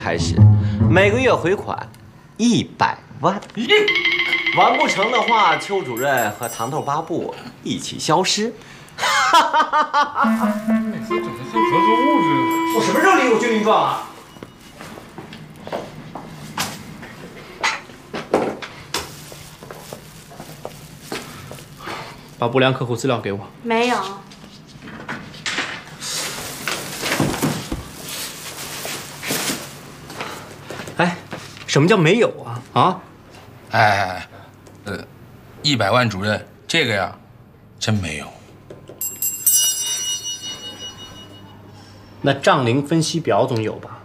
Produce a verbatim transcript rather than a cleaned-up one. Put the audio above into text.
开始，每个月回款一百万。完不成的话，邱主任和糖豆八部一起消失。哈哈哈哈哈！ 每次整的像格格物似的。 我什么时候离过军令状啊？ 把不良客户资料给我。 没有。 哎，什么叫没有啊？啊？ 哎，呃，一百万主任，这个呀，真没有。 那账龄分析表总有吧？